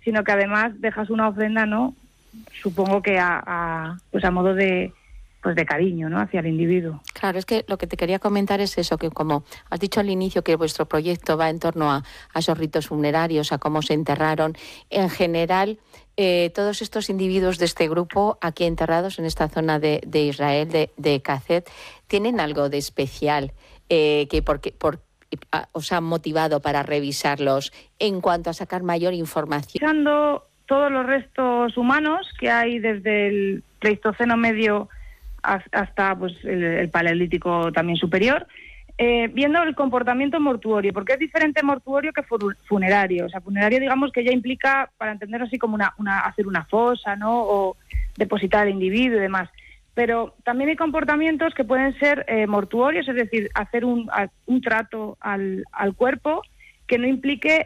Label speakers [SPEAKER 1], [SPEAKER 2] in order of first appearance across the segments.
[SPEAKER 1] sino que además dejas una ofrenda, ¿no? Supongo que pues a modo de cariño, ¿no? Hacia el individuo.
[SPEAKER 2] Claro, es que lo que te quería comentar es eso, que como has dicho al inicio que vuestro proyecto va en torno a esos ritos funerarios, a cómo se enterraron, en general, todos estos individuos de este grupo aquí enterrados en esta zona de Israel, de Cazet, tienen algo de especial que os han motivado para revisarlos en cuanto a sacar mayor información.
[SPEAKER 1] Revisando todos los restos humanos que hay desde el Pleistoceno medio hasta pues el Paleolítico también superior, viendo el comportamiento mortuorio, porque es diferente mortuorio que funerario. O sea, funerario, digamos que ya implica, para entenderlo así, como hacer una fosa, ¿no? O depositar al individuo y demás. Pero también hay comportamientos que pueden ser mortuorios, es decir, hacer un trato al cuerpo que no implique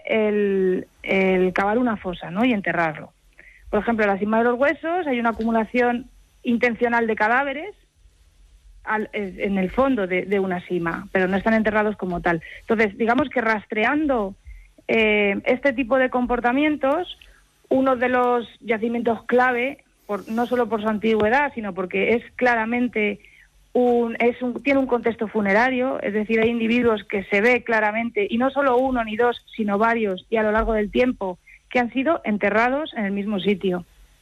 [SPEAKER 1] el cavar una fosa, ¿no? Y enterrarlo. Por ejemplo, en la cima de los huesos hay una acumulación intencional de cadáveres en el fondo de una sima, pero no están enterrados como tal. Entonces, digamos que rastreando este tipo de comportamientos, uno de los yacimientos clave, no solo por su antigüedad, sino porque es claramente tiene un contexto funerario, es decir, hay individuos que se ve claramente, y no solo uno ni dos, sino varios, y a lo largo del tiempo, que han sido enterrados en el mismo sitio.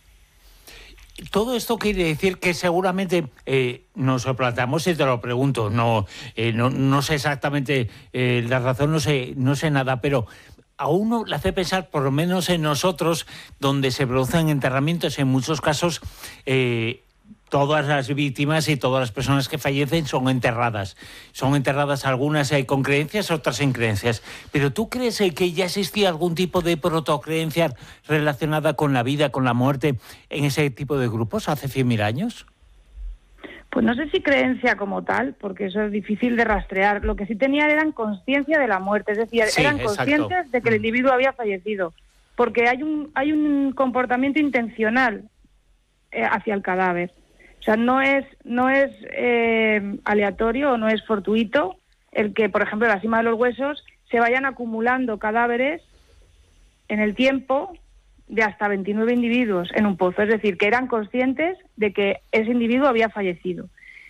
[SPEAKER 3] Todo esto quiere decir que seguramente nos lo planteamos y te lo pregunto, no sé exactamente la razón, no sé nada, pero a uno le hace pensar, por lo menos en nosotros, donde se producen enterramientos, en muchos casos todas las víctimas y todas las personas que fallecen son enterradas. Son enterradas algunas con creencias, otras sin creencias. Pero ¿tú crees que ya existía algún tipo de protocreencia relacionada con la vida, con la muerte, en ese tipo de grupos hace 100.000 años?
[SPEAKER 1] Pues no sé si creencia como tal, porque eso es difícil de rastrear. Lo que sí tenían eran consciencia de la muerte, es decir, sí, eran conscientes de que el individuo había fallecido, porque hay un comportamiento intencional hacia el cadáver. O sea, no es aleatorio o no es fortuito el que, por ejemplo, en la cima de los huesos se vayan acumulando cadáveres en el tiempo de hasta 29 individuos en un pozo. Es decir, que eran conscientes de que ese individuo había fallecido.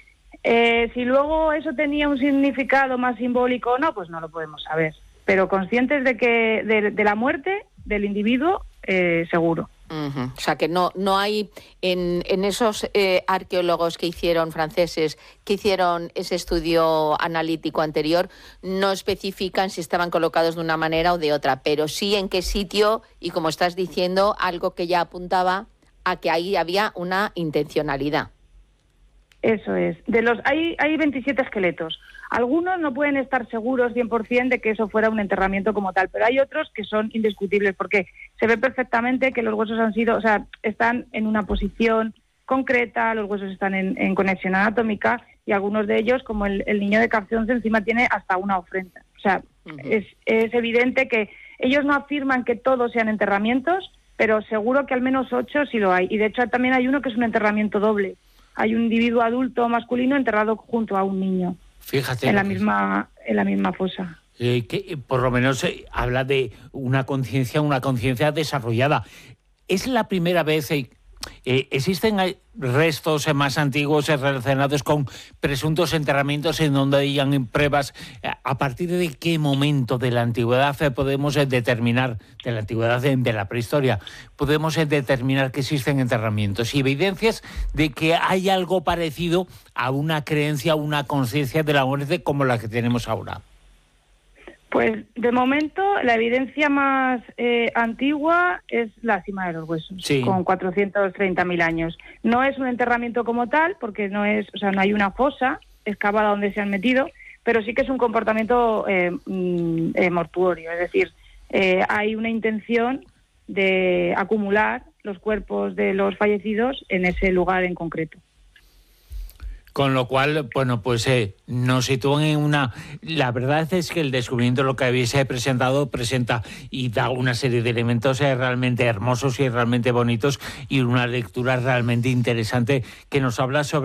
[SPEAKER 1] Si luego eso tenía un significado más simbólico o no, pues no lo podemos saber. Pero conscientes de la muerte del individuo, seguro.
[SPEAKER 2] Uh-huh. O sea, que no hay en esos arqueólogos franceses que hicieron ese estudio analítico anterior, no especifican si estaban colocados de una manera o de otra, pero sí en qué sitio y, como estás diciendo, algo que ya apuntaba a que ahí había una intencionalidad.
[SPEAKER 1] Eso es. Hay 27 esqueletos. Algunos no pueden estar seguros 100% de que eso fuera un enterramiento como tal, pero hay otros que son indiscutibles porque se ve perfectamente que los huesos están en una posición concreta, los huesos están en conexión anatómica y algunos de ellos, como el niño de Capción, encima tiene hasta una ofrenda. O sea, uh-huh. Es evidente que ellos no afirman que todos sean enterramientos, pero seguro que al menos 8 sí lo hay. Y de hecho también hay uno que es un enterramiento doble. Hay un individuo adulto masculino enterrado junto a un niño.
[SPEAKER 3] Fíjate.
[SPEAKER 1] En la misma fosa.
[SPEAKER 3] Que por lo menos habla de una conciencia desarrollada. ¿Es la primera vez existen restos más antiguos relacionados con presuntos enterramientos en donde hayan pruebas? ¿A partir de qué momento de la antigüedad podemos determinar, de la antigüedad de la prehistoria, podemos determinar que existen enterramientos y evidencias de que hay algo parecido a una creencia, una conciencia de la muerte como la que tenemos ahora?
[SPEAKER 1] Pues de momento la evidencia más antigua es la cima de los huesos, sí, con 430.000 años. No es un enterramiento como tal, porque no hay una fosa excavada donde se han metido, pero sí que es un comportamiento mortuorio, es decir, hay una intención de acumular los cuerpos de los fallecidos en ese lugar en concreto.
[SPEAKER 3] Con lo cual, bueno, pues nos sitúan en una... La verdad es que el descubrimiento, lo que habéis presenta y da una serie de elementos realmente hermosos y realmente bonitos y una lectura realmente interesante que nos habla sobre